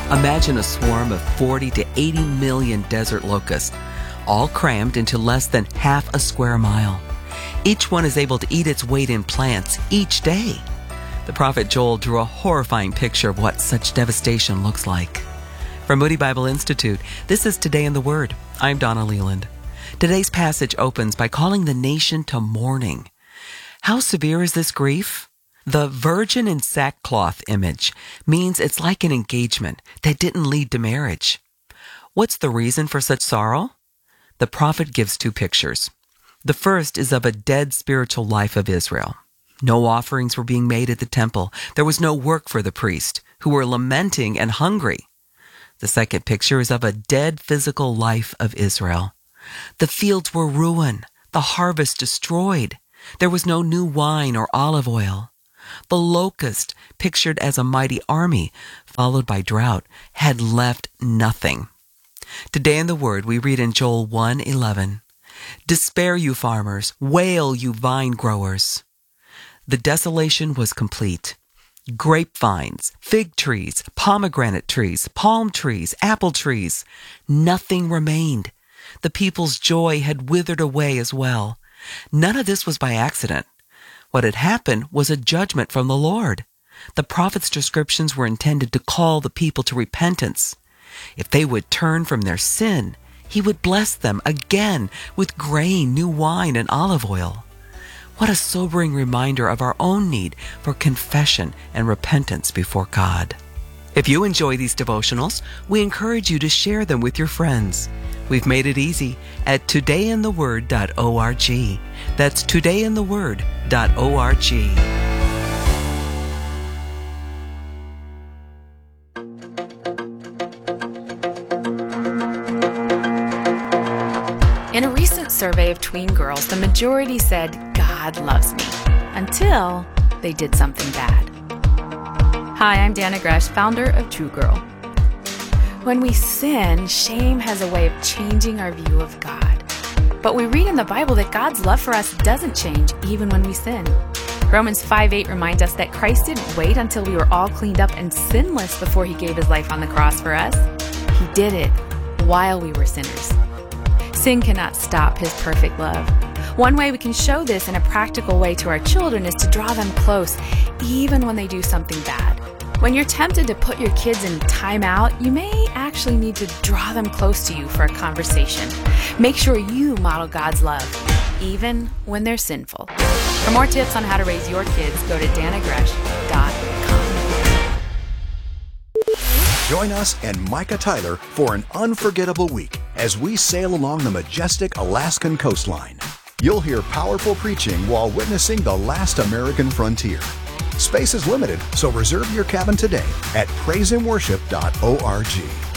Imagine a swarm of 40 to 80 million desert locusts, all crammed into less than half a square mile. Each one is able to eat its weight in plants each day. The prophet Joel drew a horrifying picture of what such devastation looks like. From Moody Bible Institute, this is Today in the Word. I'm Donna Leland. Today's passage opens by calling the nation to mourning. How severe is this grief? The virgin in sackcloth image means it's like an engagement that didn't lead to marriage. What's the reason for such sorrow? The prophet gives two pictures. The first is of a dead spiritual life of Israel. No offerings were being made at the temple. There was no work for the priest, who were lamenting and hungry. The second picture is of a dead physical life of Israel. The fields were ruined, the harvest destroyed. There was no new wine or olive oil. The locust, pictured as a mighty army, followed by drought, had left nothing. Today in the Word, we read in Joel 1:11, "Despair, you farmers, wail, you vine growers." The desolation was complete. Grapevines, fig trees, pomegranate trees, palm trees, apple trees, nothing remained. The people's joy had withered away as well. None of this was by accident. What had happened was a judgment from the Lord. The prophet's descriptions were intended to call the people to repentance. If they would turn from their sin, he would bless them again with grain, new wine, and olive oil. What a sobering reminder of our own need for confession and repentance before God. If you enjoy these devotionals, we encourage you to share them with your friends. We've made it easy at todayintheword.org. That's todayintheword.org. In a recent survey of tween girls, the majority said, "God loves me," until they did something bad. Hi, I'm Dana Gresh, founder of True Girl. When we sin, shame has a way of changing our view of God. But we read in the Bible that God's love for us doesn't change even when we sin. Romans 5:8 reminds us that Christ didn't wait until we were all cleaned up and sinless before he gave his life on the cross for us. He did it while we were sinners. Sin cannot stop his perfect love. One way we can show this in a practical way to our children is to draw them close, even when they do something bad. When you're tempted to put your kids in timeout, you may actually need to draw them close to you for a conversation. Make sure you model God's love, even when they're sinful. For more tips on how to raise your kids, go to danagresh.com. Join us and Micah Tyler for an unforgettable week as we sail along the majestic Alaskan coastline. You'll hear powerful preaching while witnessing the last American frontier. Space is limited, so reserve your cabin today at praiseandworship.org.